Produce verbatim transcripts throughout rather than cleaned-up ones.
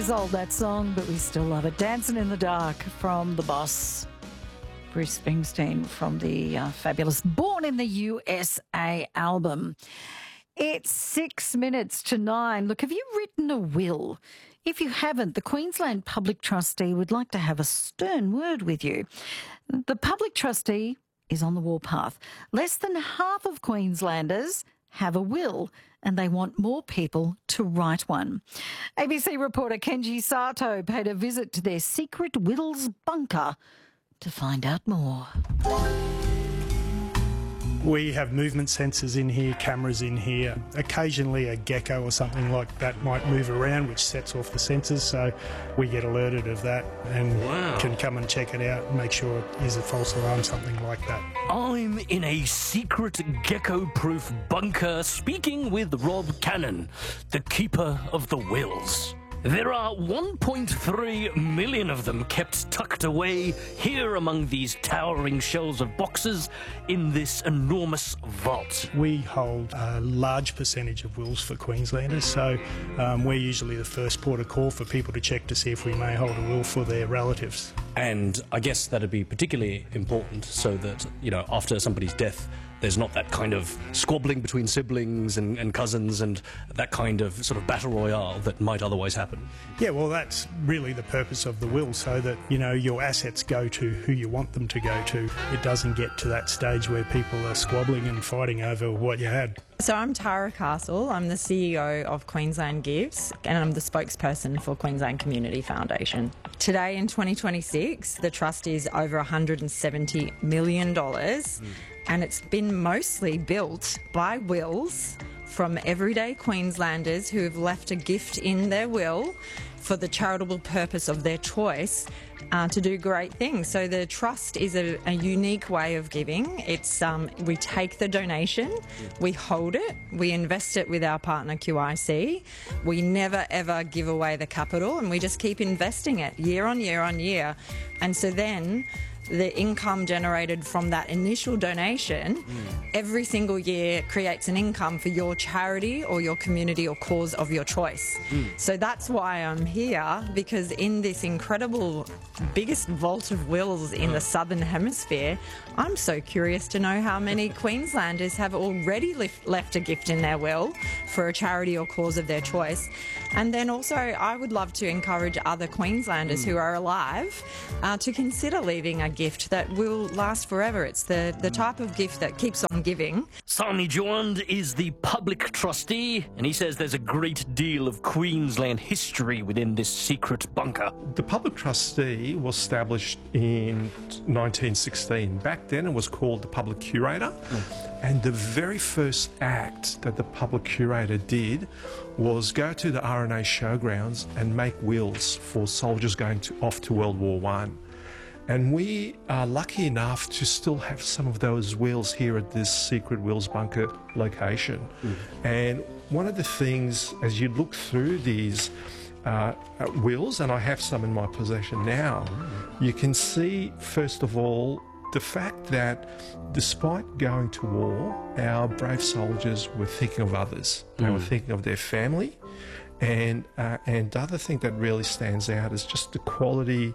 years old, that song, but we still love it. Dancing in the Dark from The Boss. Bruce Springsteen from the uh, fabulous Born in the U S A album. It's six minutes to nine. Look, have you written a will? If you haven't, the Queensland Public Trustee would like to have a stern word with you. The Public Trustee is on the warpath. Less than half of Queenslanders have a will, and they want more people to write one. A B C reporter Kenji Sato paid a visit to their secret wills bunker to find out more. We have movement sensors in here, cameras in here. Occasionally a gecko or something like that might move around, which sets off the sensors, so we get alerted of that and wow. can come and check it out and make sure it is a false alarm, something like that. I'm in a secret gecko-proof bunker speaking with Rob Cannon, the keeper of the wills. There are one point three million of them kept tucked away here among these towering shelves of boxes in this enormous vault. We hold a large percentage of wills for Queenslanders, so um, we're usually the first port of call for people to check to see if we may hold a will for their relatives. And I guess that'd be particularly important so that, you know, after somebody's death, there's not that kind of squabbling between siblings and, and cousins and that kind of sort of battle royale that might otherwise happen. Yeah, well, that's really the purpose of the will, so that, you know, your assets go to who you want them to go to. It doesn't get to that stage where people are squabbling and fighting over what you had. So I'm Tara Castle, I'm the C E O of Queensland Gives, and I'm the spokesperson for Queensland Community Foundation. Today in twenty twenty-six, the trust is over one hundred seventy million dollars, mm. and it's been mostly built by wills from everyday Queenslanders who have left a gift in their will for the charitable purpose of their choice uh, to do great things. So the trust is a, a unique way of giving. It's um, we take the donation, we hold it, we invest it with our partner Q I C. We never ever give away the capital, and we just keep investing it year on year on year. And so then the income generated from that initial donation mm. every single year creates an income for your charity or your community or cause of your choice. Mm. So that's why I'm here, because in this incredible biggest vault of wills in the Southern Hemisphere, I'm so curious to know how many Queenslanders have already left, left a gift in their will for a charity or cause of their choice. And then also I would love to encourage other Queenslanders mm. who are alive uh, to consider leaving a gift that will last forever. It's the, the type of gift that keeps on giving. Sani Jawand is the public trustee, and he says there's a great deal of Queensland history within this secret bunker. The public trustee was established in nineteen sixteen. Back then it was called the public curator, mm. and the very first act that the public curator did was go to the R N A showgrounds and make wills for soldiers going to, off to World War One. And we are lucky enough to still have some of those wills here at this secret wills bunker location. Mm. And one of the things, as you look through these uh, wills, and I have some in my possession now, mm. you can see, first of all, the fact that despite going to war, our brave soldiers were thinking of others. Mm. They were thinking of their family. And, uh, and the other thing that really stands out is just the quality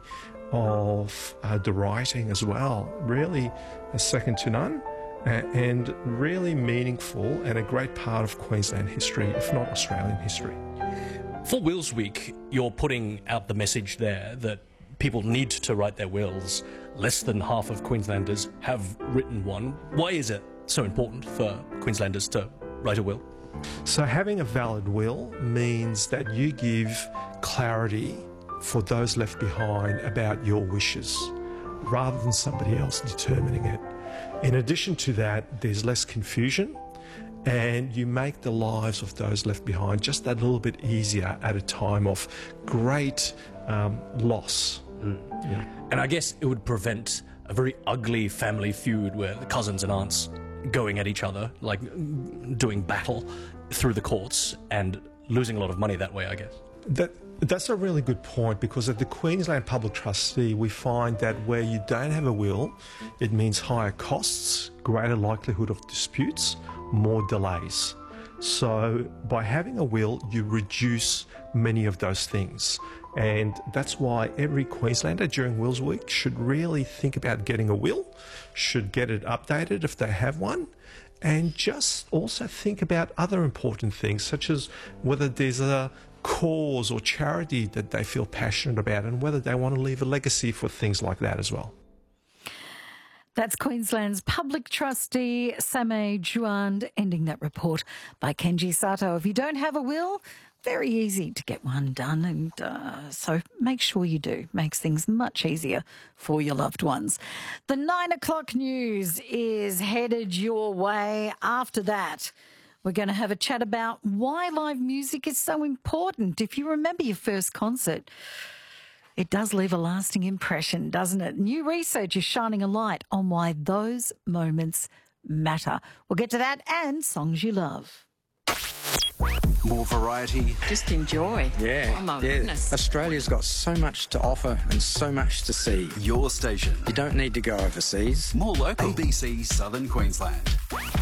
of uh, the writing as well, really a second to none, uh, and really meaningful and a great part of Queensland history, if not Australian history. For Wills Week, you're putting out the message there that people need to write their wills. Less than half of Queenslanders have written one. Why is it so important for Queenslanders to write a will? So having a valid will means that you give clarity for those left behind about your wishes, rather than somebody else determining it. In addition to that, there's less confusion, and you make the lives of those left behind just that little bit easier at a time of great um, loss. Mm. Yeah. And I guess it would prevent a very ugly family feud where the cousins and aunts going at each other, like doing battle through the courts and losing a lot of money that way, I guess. That That's a really good point, because at the Queensland Public Trustee we find that where you don't have a will, it means higher costs, greater likelihood of disputes, more delays. So by having a will, you reduce many of those things. And that's why every Queenslander during Wills Week should really think about getting a will, should get it updated if they have one, and just also think about other important things, such as whether there's a cause or charity that they feel passionate about and whether they want to leave a legacy for things like that as well. That's Queensland's Public Trustee, Samay Juand, ending that report by Kenji Sato. If you don't have a will, very easy to get one done, and uh, so make sure you do. Makes things much easier for your loved ones. The nine o'clock news is headed your way. After that, we're going to have a chat about why live music is so important. If you remember your first concert, it does leave a lasting impression, doesn't it? New research is shining a light on why those moments matter. We'll get to that and songs you love. More variety. Just enjoy. Yeah. Oh, my yeah. goodness. Australia's got so much to offer and so much to see. Your station. You don't need to go overseas. More local. A B C Southern Queensland.